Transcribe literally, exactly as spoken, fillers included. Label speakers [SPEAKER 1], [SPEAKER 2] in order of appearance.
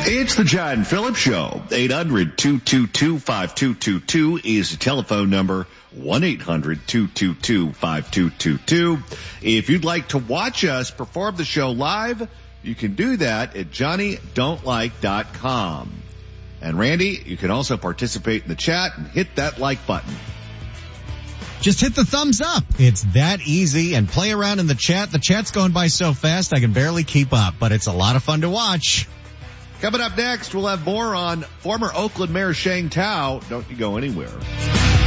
[SPEAKER 1] It's the John Phillips Show. eight hundred, two two two, five two two two is the telephone number. one eight hundred, two two two, five two two two. If you'd like to watch us perform the show live, you can do that at johnny don't like dot com. And Randy, you can also participate in the chat and hit that like button.
[SPEAKER 2] Just hit the thumbs up. It's that easy, and play around in the chat. The chat's going by so fast I can barely keep up, but it's a lot of fun to watch.
[SPEAKER 1] Coming up next, we'll have more on former Oakland Mayor Shane Tao. Don't you go anywhere.